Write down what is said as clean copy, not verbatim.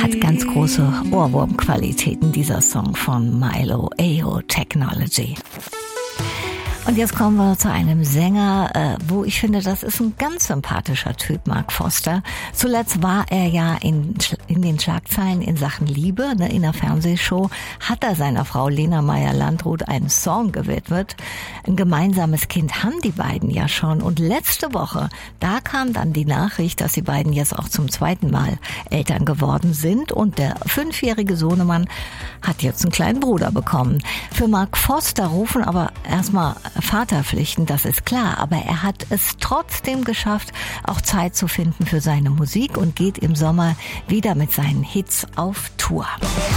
Hat ganz große Ohrwurmqualitäten, dieser Song von Mylo Ayo Technology. Und jetzt kommen wir zu einem Sänger, wo ich finde, das ist ein ganz sympathischer Typ, Mark Foster. Zuletzt war er ja in den Schlagzeilen in Sachen Liebe, in einer Fernsehshow, hat er seiner Frau Lena Meyer-Landrut einen Song gewidmet. Ein gemeinsames Kind haben die beiden ja schon. Und letzte Woche, da kam dann die Nachricht, dass die beiden jetzt auch zum zweiten Mal Eltern geworden sind. Und der 5-jährige Sohnemann hat jetzt einen kleinen Bruder bekommen. Für Mark Foster rufen aber erstmal Vaterpflichten, das ist klar, aber er hat es trotzdem geschafft, auch Zeit zu finden für seine Musik und geht im Sommer wieder mit seinen Hits auf Tour.